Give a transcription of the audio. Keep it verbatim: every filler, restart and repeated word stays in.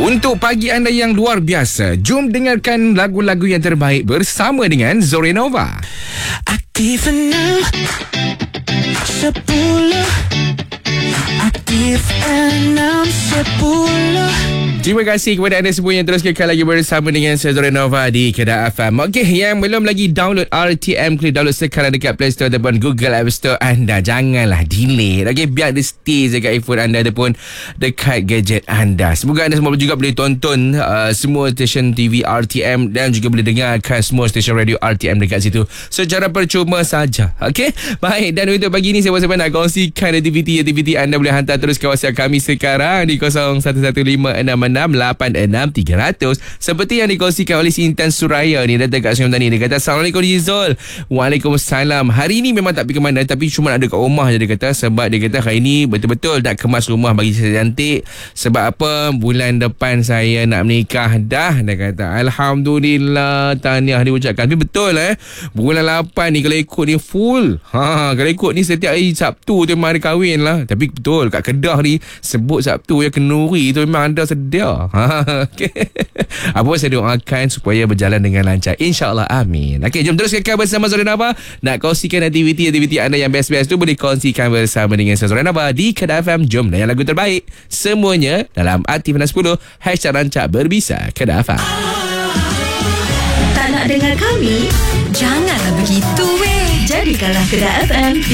Untuk pagi anda yang luar biasa, jom dengarkan lagu-lagu yang terbaik bersama dengan Zorenova. Aktif enam sepuluh, aktif enam sepuluh. Terima kasih kepada anda semua yang terus kekal lagi bersama dengan saya Zorenova di Kedah F M. Okey, yang belum lagi download R T M, klik download sekarang dekat Play Store ataupun Google App Store anda. Janganlah delay. Okey, biar dia stay dekat iPhone anda ataupun dekat gadget anda. Semoga anda semua juga boleh tonton uh, semua stesen T V R T M dan juga boleh dengarkan semua stesen radio R T M dekat situ secara percuma saja. Okey, baik. Dan untuk pagi ni saya siapa nak kongsikan aktiviti-aktiviti anda boleh hantar terus ke WhatsApp kami sekarang di kosong satu satu lima enam enam lapan enam tiga kosong kosong. Seperti yang dikongsikan oleh si Intan Suraya ni, datang kat Sungai Petani. Dia kata, Assalamualaikum Zul. Waalaikumsalam. Hari ni memang tak pergi ke mana, tapi cuma ada kat rumah je dia kata. Sebab dia kata hari ni betul-betul nak kemas rumah bagi saya cantik. Sebab apa? Bulan depan saya nak menikah dah. Dia kata, Alhamdulillah, tahniah diucapkan. Tapi betul eh, bulan lapan ni kalau ikut ni full. Ha, kalau ikut ni setiap hari Sabtu tu memang ada kahwin lah. Tapi betul kat Kedah ni sebut Sabtu ya kenduri tu memang ada sedia. Ha, okay. Apa saya doakan supaya berjalan dengan lancar, InsyaAllah, amin. Okey, jom terus kekal bersama Zorenova. Nak kongsikan aktiviti-aktiviti anda yang best-best tu boleh kongsikan bersama dengan saya Zorenova di Kedah F M. Jom layan lagu terbaik semuanya dalam Aktif enam sepuluh Hashtag Rancak Berbisa Kedah F M. Tak nak dengar kami? Janganlah begitu weh. Jadikanlah Kedah F M